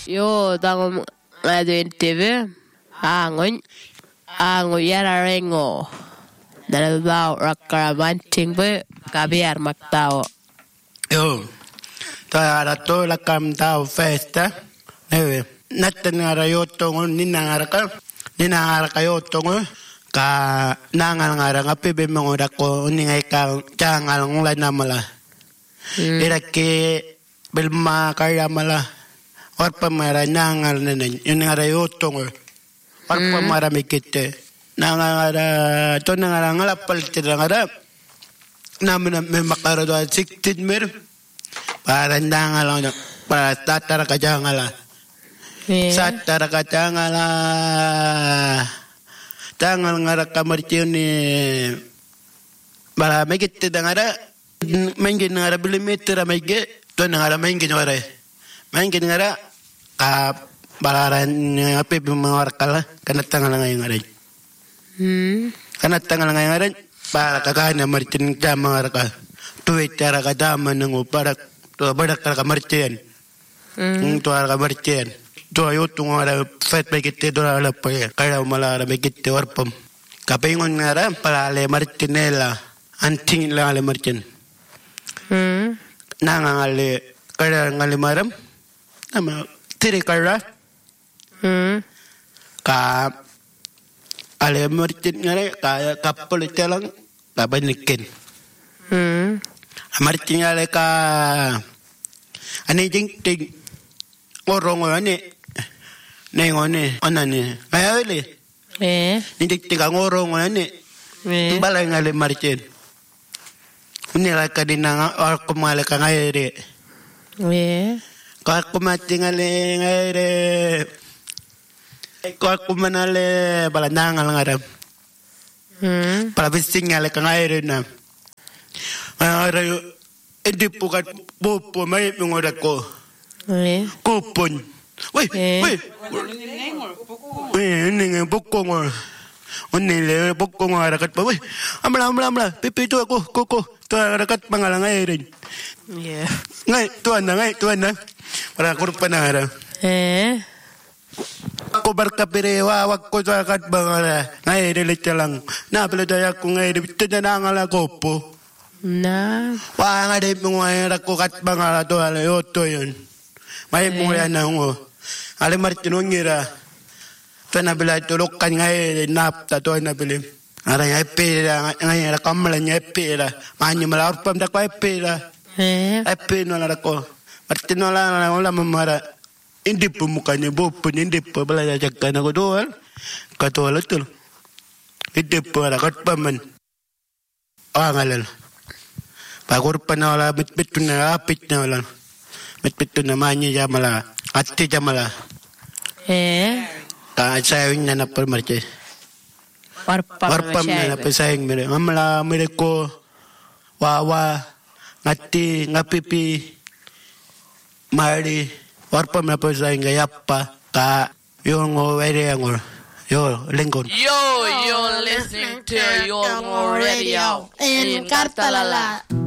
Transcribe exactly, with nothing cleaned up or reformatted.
Yo tangom ngaduin T V. Angon. Ango yara rengo. Daladaw rakaramanting be kabiar maktao. Yo. Tara to la kam tao festa. Neve. Natten ngara yotong ninangara ka. Ninangara ka yotong ka nangal ngara ngapi be mangora ko ningai ka changal ngula namala. Ira ke belma kaya mala. Orpa mara nangal nenen ngara yotong. Orpa mara mikite. Nangara to nangara ngala paltira ngara. Namna me makara do siktit mer. Para nangal para tatara ka jangala. Satara ka jangala. Tangal ngara kamarciun ni bala megit dangara mengin ngara bilimeter mege to ngara mengin ngara mengin ngara ka balaran ape bimawarkala kana tangal ngara hmm kana tangal ngara para kagana marcin jamar ka tuwe cara ka daman ngo para to badak ka marcian hmm to ka marcian to ayo tungara fet begite do la pe kaya malara begite warpam kapingon ngara palale martinela anting la le martin hmm nangale kaya ngale maram ama tire kara hmm ka ale martin ngare ka kapol telang ka banikin hmm martin ale ka ani jing ting orong ane Nengone, anane, ayale. Eh. Nindik tiga ngorong ane. Eh. Balai ngale marcin. Unila kadina or kumale ka ngaire. Eh. Ka kumati ngale ngaire. Ka kumanale balanang ngaram. Hmm. Para bising ngale ka ngaire na. Ngaire edi pukat popo mai ngorako. Eh. Kupon. Wei, wei. Wei, ni ngang bokong ah. Oni le bokong ah rakat pa. Wei, amla amla amla. Pipi tu aku, koko. Tu rakat pangalang airin. Yeah. Ngai, tuan ngai, tuan na. Para kurpan ara. Eh. Aku berkapire wa wakko rakat bangala. Ngai le telang. Na pala daya ku ngai bitte na ngala kopo. Na. Wa ngade mungai rakat bangala to ale yoto yon. Mai mungai na ngo. Ale martino ngira. Tana bila tolok kan ngai nap ta to na bilim. Ara ngai pera ngai ra kamala ngai pera. Manyu malar pam da kai pera. Eh. Ape no la ko. Martino la la mamara. Indi pumukane bopun indi pabala jakana ko doal. Ka to la tul. Indi para kat paman. Angalal. Pagor panala bit bit na apit na la. Bit bit na manya jamala. Ati jamala. Eh. Ta sayang na napal marche. Warpam. Warpam na napal sayang mere. Amala mere ko wawa ngati ngapipi mari warpam na napal sayang gayapa ka yung were angor. Yo lengkon. Yo, you're listening to your radio in Kartalala.